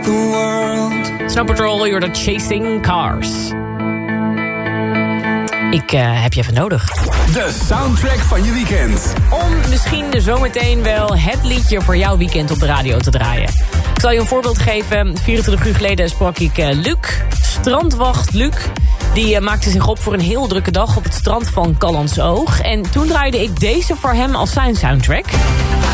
the world. Snow Patrol, you're the Chasing Cars. Ik heb je even nodig. De soundtrack van je weekend. Om misschien zometeen wel het liedje voor jouw weekend op de radio te draaien. Ik zal je een voorbeeld geven. 24 uur geleden sprak ik Luc, strandwacht Luc. Die maakte zich op voor een heel drukke dag op het strand van Callantsoog. En toen draaide ik deze voor hem als zijn soundtrack.